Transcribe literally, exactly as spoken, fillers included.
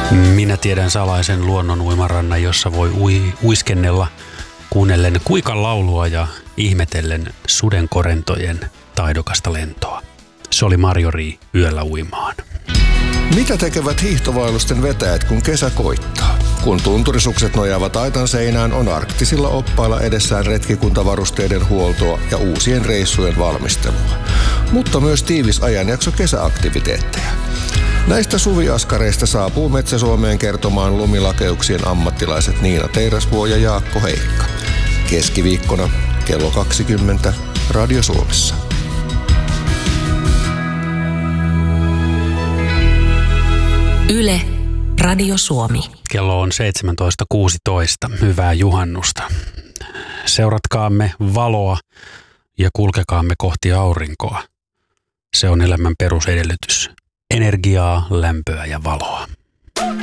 Minä tiedän salaisen luonnon uimarannan, jossa voi ui, uiskennella kuunnellen kuikan laulua ja ihmetellen sudenkorentojen taidokasta lentoa. Se oli Marjorie yöllä uimaan. Mitä tekevät hiihtovaellusten vetäjät, kun kesä koittaa? Kun tunturisukset nojaavat aitan seinään, on arktisilla oppailla edessään retkikuntavarusteiden huoltoa ja uusien reissujen valmistelua. Mutta myös tiivis ajanjakso kesäaktiviteetteja. Näistä suviaskareista saapuu Metsä-Suomeen kertomaan lumilakeuksien ammattilaiset Niina Teirasvuo ja Jaakko Heikka. Keskiviikkona kello kaksikymmentä Radio Suomessa. Yle, Radio Suomi. Kello on seitsemäntoista kuusitoista. Hyvää juhannusta. Seuratkaamme valoa ja kulkekaamme kohti aurinkoa. Se on elämän perusedellytys. Energiaa, lämpöä ja valoa.